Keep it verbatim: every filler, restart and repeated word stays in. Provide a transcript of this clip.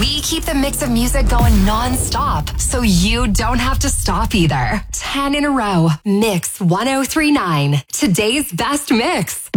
We keep the mix of music going non-stop, so you don't have to stop either. ten in a row. Mix one oh three point nine. Today's best mix.